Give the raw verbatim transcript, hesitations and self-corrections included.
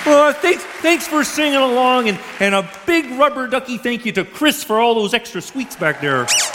Uh, thanks, thanks for singing along, and, and a big rubber ducky thank you to Chris for all those extra squeaks back there.